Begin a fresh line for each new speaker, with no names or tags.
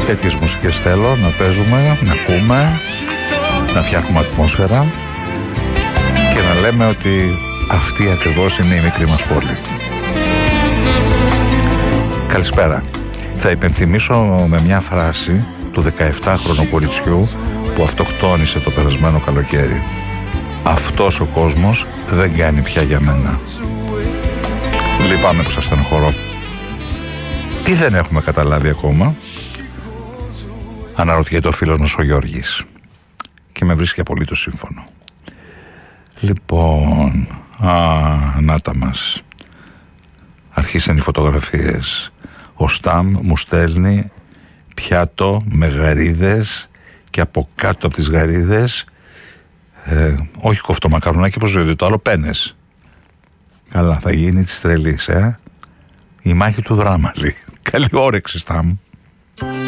Τέτοιες μουσικές θέλω να παίζουμε, να ακούμε, να φτιάχνουμε ατμόσφαιρα και να λέμε ότι αυτή ακριβώς είναι η μικρή μας πόλη. Καλησπέρα. Θα υπενθυμίσω με μια φράση του 17χρονου κοριτσιού που αυτοκτόνησε το περασμένο καλοκαίρι. Αυτός ο κόσμος δεν κάνει πια για μένα. Λυπάμαι που σας στενοχωρώ. Τι δεν έχουμε καταλάβει ακόμα? Αναρωτιέται ο φίλος μας ο Γιώργης και με βρίσκει απολύτως σύμφωνο. Λοιπόν, να τα μας. Αρχίσαν οι φωτογραφίες. Ο Σταμ μου στέλνει πιάτο με γαρίδες και από κάτω από τις γαρίδες όχι κοφτό μακαρονάκι, όπως λέγεται το άλλο, πένες. Καλά, θα γίνει της τρελής, η μάχη του δράμα, λέει. Καλή όρεξη, Σταμ.